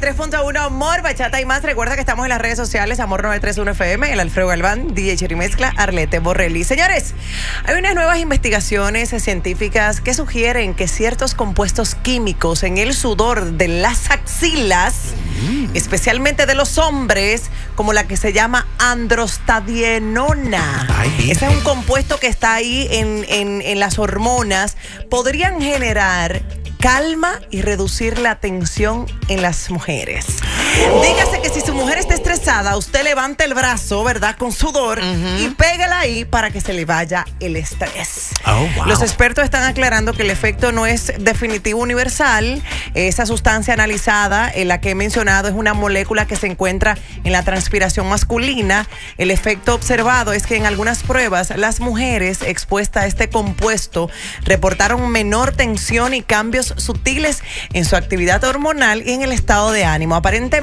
93.1 Amor, Bachata y más. Recuerda que estamos en las redes sociales, Amor 931 FM, el Alfredo Galván, DJ Cherry Mezcla, Arlette Borrelli. Señores, hay unas nuevas investigaciones científicas que sugieren que ciertos compuestos químicos en el sudor de las axilas, especialmente de los hombres, como la que se llama androstadienona. Ese es un compuesto que está ahí en las hormonas, podrían generar calma y reducir la tensión en las mujeres. Dígase que si su mujer está estresada, usted levanta el brazo, ¿verdad? Con sudor y pégala ahí para que se le vaya el estrés. Los expertos están aclarando que el efecto no es definitivo universal. Esa sustancia analizada, la que he mencionado, es una molécula que se encuentra en la transpiración masculina. El efecto observado es que en algunas pruebas las mujeres expuestas a este compuesto reportaron menor tensión y cambios sutiles en su actividad hormonal y en el estado de ánimo. Aparentemente